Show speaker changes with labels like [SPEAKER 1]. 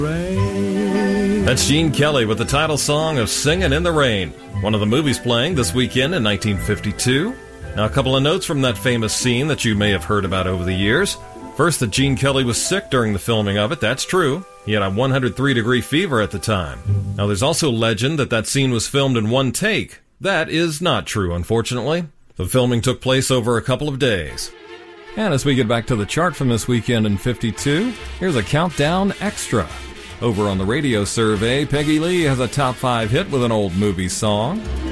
[SPEAKER 1] That's Gene Kelly with the title song of Singin' in the Rain, one of the movies playing this weekend in 1952. Now, a couple of notes from that famous scene that you may have heard about over the years. First, that Gene Kelly was sick during the filming of it. That's true. He had a 103-degree fever at the time. Now, there's also legend that that scene was filmed in one take. That is not true, unfortunately. The filming took place over a couple of days. And as we get back to the chart from this weekend in 52, here's a countdown extra. Over on the radio survey, Peggy Lee has a top 5 hit with an old movie song.